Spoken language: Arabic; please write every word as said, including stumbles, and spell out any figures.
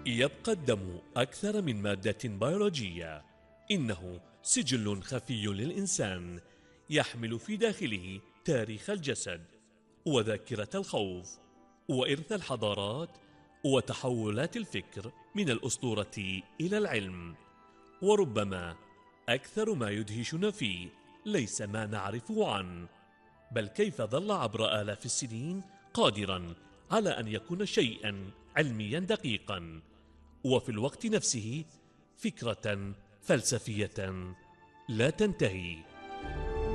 يبقى الدم أكثر من مادة بيولوجية، إنه سجل خفي للإنسان يحمل في داخله تاريخ الجسد وذاكرة الخوف وإرث الحضارات وتحولات الفكر من الأسطورة إلى العلم. وربما أكثر ما يدهشنا فيه ليس ما نعرفه عنه، بل كيف ظل عبر آلاف السنين قادرا على أن يكون شيئا علميا دقيقا، وفي الوقت نفسه فكرة فلسفية لا تنتهي.